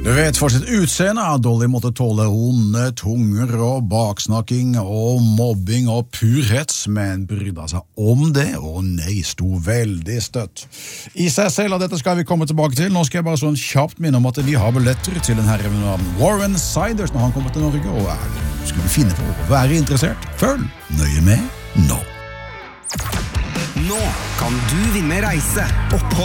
Du vet, for sitt utseende har Dolly måtte tåle onde tunger og baksnakking og mobbing og purhets, men brydde seg om det, og nei, sto veldig støtt. I seg selv, og dette skal vi komme tilbake til. Nå skal jeg bare sånn kjapt minne om at vi har billetter til en herre ved navn Warren Siders når han kommer til Norge, og skulle finne på å være interessert. Følg nøye med nå. Nå kan du vinne reise, opphold